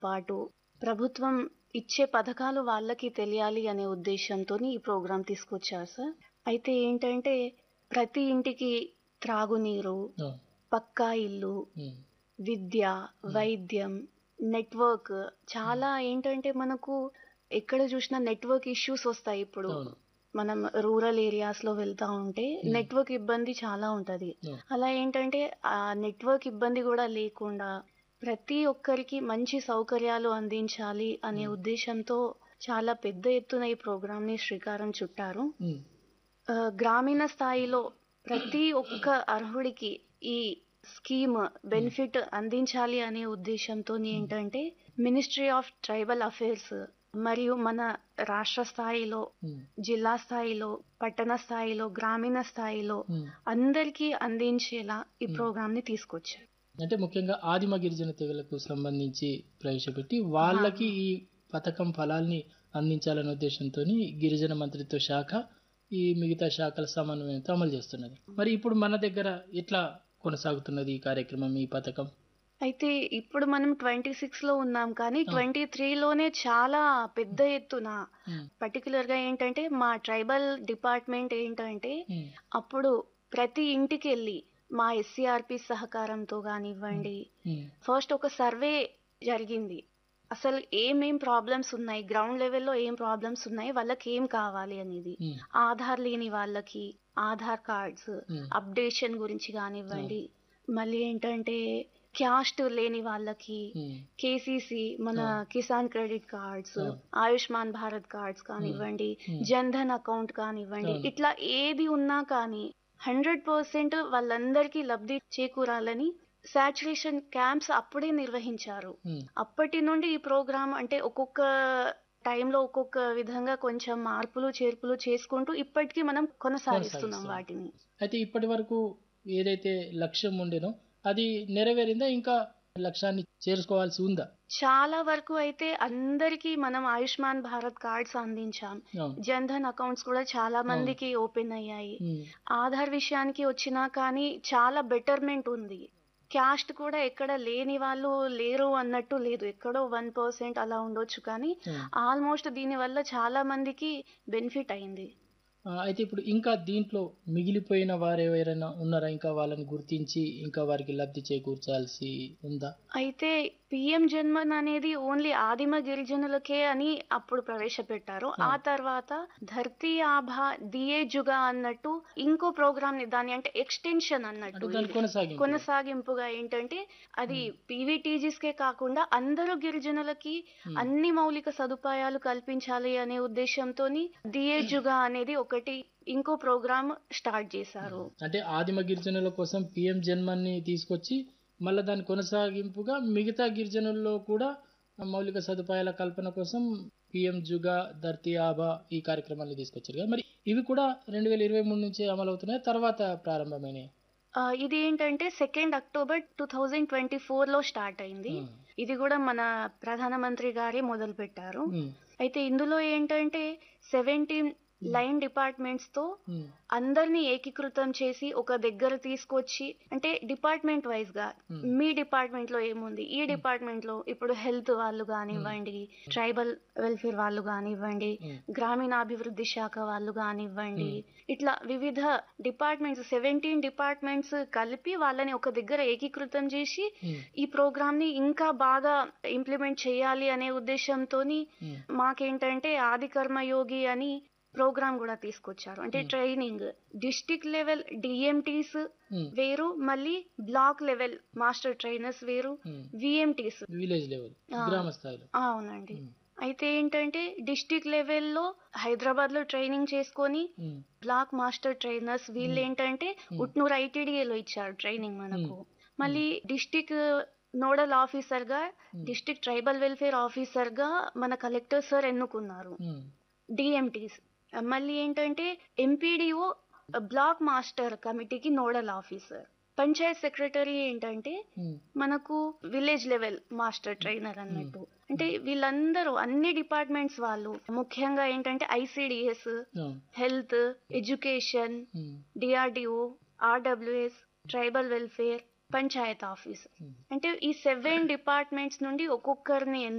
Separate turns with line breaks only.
పాటు ప్రభుత్వం ఇచ్చే పథకాలు వాళ్ళకి తెలియాలి అనే ఉద్దేశంతోని ఈ ప్రోగ్రామ్ తీసుకొచ్చారు సార్. అయితే ఏంటంటే ప్రతి ఇంటికి త్రాగునీరు,
అవును.
పక్కా ఇల్లు,
ఉమ్,
విద్య, వైద్యం, నెట్వర్క్ చాలా ఏంటంటే మనకు ఎక్కడ చూసినా నెట్వర్క్ ఇష్యూస్ వస్తాయి ఇప్పుడు.
అవును.
మనం రూరల్ ఏరియాస్ లో వెళ్తా ఉంటే నెట్వర్క్ ఇబ్బంది చాలా ఉంటది.
అవును.
అలా ఏంటంటే ఆ నెట్వర్క్ ఇబ్బంది కూడా లేకుండా ప్రతి ఒక్కరికి మంచి సౌకర్యాలు అందించాలి అనే ఉద్దేశంతో చాలా పెద్ద ఎత్తున ఈ ప్రోగ్రామ్ ని శ్రీకారం చుట్టారు.
ఉమ్,
గ్రామీణ స్థాయిలో ప్రతి ఒక్క అర్హుడికి ఈ స్కీమ్ బెనిఫిట్ అందించాలి అనే ఉద్దేశంతో ఏంటంటే మినిస్ట్రీ ఆఫ్ ట్రైబల్ అఫైర్స్ మరియు మన రాష్ట్ర స్థాయిలో,
ఉమ్,
జిల్లా స్థాయిలో, పట్టణ స్థాయిలో, గ్రామీణ స్థాయిలో
ఉమ్.
అందరికీ అందించేలా ఈ ప్రోగ్రామ్ ని తీసుకొచ్చారు.
అంటే ముఖ్యంగా ఆదిమ గిరిజన తెగలకు సంబంధించి ప్రవేశపెట్టి వాళ్ళకి ఈ పథకం ఫలాల్ని అందించాలనే ఉద్దేశంతో గిరిజన మంత్రిత్వ శాఖ ఈ మిగతా శాఖల సమన్వయంతో అమలు చేస్తున్నది. మరి ఇప్పుడు మన దగ్గర ఎట్లా కొనసాగుతున్నది ఈ కార్యక్రమం, ఈ పథకం?
అయితే ఇప్పుడు మనం 26 లో ఉన్నాం కానీ 23 లోనే చాలా పెద్ద ఎత్తున
ఉమ్,
పర్టికులర్ గా ఏంటంటే మా ట్రైబల్ డిపార్ట్మెంట్ ఏంటంటే
ఉమ్,
అప్పుడు ప్రతి ఇంటికి వెళ్ళి మా ఎస్సీఆర్పి సహకారంతో కానివ్వండి
ఉమ్,
ఫస్ట్ ఒక సర్వే జరిగింది. అసలు ఏమేం ప్రాబ్లమ్స్ ఉన్నాయి, గ్రౌండ్ లెవెల్లో ఏం ప్రాబ్లమ్స్ ఉన్నాయి, వాళ్ళకి ఏం కావాలి అనేది.
ఉమ్,
ఆధార్ లేని వాళ్ళకి ఆధార్ కార్డ్స్
ఉమ్,
అప్డేషన్ గురించి కానివ్వండి, మళ్ళీ ఏంటంటే క్యాస్ట్ లేని వాళ్ళకి
ఉమ్,
కేసీసీ మన Kisan credit cards, Ayushman Bharat cards కానివ్వండి, జన్ధన్ అకౌంట్ కానివ్వండి, ఇట్లా ఏది ఉన్నా కానీ 100% వాళ్ళందరికీ లబ్ధి చేకూరాలని సాచురేషన్ క్యాంప్స్ అప్పుడే నిర్వహించారు.
ఉమ్.
అప్పటి నుండి ఈ ప్రోగ్రామ్ అంటే ఒక్కొక్క టైంలో ఒక్కొక్క విధంగా కొంచెం మార్పులు చేర్పులు చేసుకుంటూ ఇప్పటికీ మనం కొనసాగిస్తున్నాం వాటిని.
అయితే ఇప్పటి వరకు ఏదైతే లక్ష్యం ఉండేనో అది నెరవేరిందా, ఇంకా లక్ష్యాన్ని చేరుకోవాల్సి ఉందా?
చాలా వరకు అయితే అందరికీ మనం ఆయుష్మాన్ భారత్ కార్డ్స్ అందించాం.
అవును.
జన్ధన్ అకౌంట్స్ కూడా చాలా మందికి ఓపెన్ అయ్యాయి.
ఉమ్,
ఆధార్ విషయానికి వచ్చినా కానీ చాలా బెటర్మెంట్ ఉంది. క్యాస్ట్ కూడా ఎక్కడ లేని వాళ్ళు లేరు అన్నట్టు లేదు, ఎక్కడో 1% అలా ఉండొచ్చు కానీ ఆల్మోస్ట్ దీని వల్ల చాలా మందికి బెనిఫిట్ అయింది.
అయితే ఇప్పుడు ఇంకా దీంట్లో మిగిలిపోయిన వారు ఎవరైనా ఉన్నారా? ఇంకా వాళ్ళని గుర్తించి ఇంకా వారికి లబ్ధి చేకూర్చాల్సి ఉందా?
అయితే పిఎం జన్మన్ అనేది ఓన్లీ ఆదిమ గిరిజనులకే అని అప్పుడు ప్రవేశపెట్టారు. ఆ తర్వాత ధర్తీ ఆభా దియే జుగా అన్నట్టు ఇంకో ప్రోగ్రామ్ ని దాని అంటే ఎక్స్టెన్షన్ అన్నట్టు కొనసాగింపుగా ఏంటంటే అది పీవీటీజీస్ కే కాకుండా అందరూ గిరిజనులకి అన్ని మౌలిక సదుపాయాలు కల్పించాలి అనే ఉద్దేశంతో దియే జుగా అనేది ఒకటి ఇంకో ప్రోగ్రామ్ స్టార్ట్ చేశారు.
అంటే ఆదిమ గిరిజనుల కోసం పిఎం జన్మన్ని తీసుకొచ్చి మళ్ళీ దాని కొనసాగింపుగా మిగతా గిరిజనుల్లో కూడా మౌలిక సదుపాయాల కల్పన కోసం పిఎం జుగా, ధర్తీ ఆభా ఈ కార్యక్రమాన్ని తీసుకొచ్చారు కదా. మరి ఇవి కూడా 2023 నుంచి అమలవుతున్నాయి, తర్వాత ప్రారంభమైనవి?
ఇది ఏంటంటే 2 అక్టోబర్ 2024 లో స్టార్ట్ అయింది. ఇది కూడా మన ప్రధానమంత్రి గారే మొదలు పెట్టారు. అయితే ఇందులో ఏంటంటే 17 లైన్ డిపార్ట్మెంట్స్ తో అందరినీ ఏకీకృతం చేసి ఒక దగ్గర తీసుకొచ్చి, అంటే డిపార్ట్మెంట్ వైజ్ గా మీ డిపార్ట్మెంట్ లో ఏముంది, ఈ డిపార్ట్మెంట్ లో ఇప్పుడు హెల్త్ వాళ్ళు కానివ్వండి, ట్రైబల్ వెల్ఫేర్ వాళ్ళు కానివ్వండి, గ్రామీణాభివృద్ధి శాఖ వాళ్ళు కానివ్వండి, ఇట్లా వివిధ డిపార్ట్మెంట్స్ 17 డిపార్ట్మెంట్స్ కలిపి వాళ్ళని ఒక దగ్గర ఏకీకృతం చేసి ఈ ప్రోగ్రామ్ ని ఇంకా బాగా ఇంప్లిమెంట్ చేయాలి అనే ఉద్దేశంతో మాకేంటంటే ఆది కర్మయోగి అని ప్రోగ్రామ్ కూడా తీసుకొచ్చారు. అంటే ట్రైనింగ్ డిస్ట్రిక్ట్ లెవెల్ డిఎంటీస్ వేరు, మళ్ళీ బ్లాక్ లెవెల్ మాస్టర్ ట్రైనర్స్ వేరు, విఎంటీస్
విలేజ్ లెవెల్ గ్రామ స్థాయిలో.
అవునండి. అయితే ఏంటంటే డిస్ట్రిక్ట్ లెవెల్లో హైదరాబాద్ లో ట్రైనింగ్ చేసుకొని బ్లాక్ మాస్టర్ ట్రైనర్స్ వీళ్ళు ఏంటంటే ఉట్నూరు ఐటీడీఏలో ఇచ్చారు ట్రైనింగ్ మనకు. మళ్ళీ డిస్ట్రిక్ట్ నోడల్ ఆఫీసర్ గా, డిస్ట్రిక్ట్ ట్రైబల్ వెల్ఫేర్ ఆఫీసర్ గా మన కలెక్టర్ సార్ ఎన్నుకున్నారు. డిఎంటీస్ మళ్ళీ ఏంటంటే ఎంపీడీఓ బ్లాక్ మాస్టర్ కమిటీకి నోడల్ ఆఫీసర్, పంచాయత్ సెక్రటరీ ఏంటంటే మనకు విలేజ్ లెవెల్ మాస్టర్ ట్రైనర్ అన్నట్టు. అంటే వీళ్ళందరూ అన్ని డిపార్ట్మెంట్స్ వాళ్ళు, ముఖ్యంగా ఏంటంటే ICDS, health, education, DRDO, RWS, tribal welfare, Panchayat office. అంటే ఈ 7 డిపార్ట్మెంట్స్ నుండి ఒక్కొక్కరిని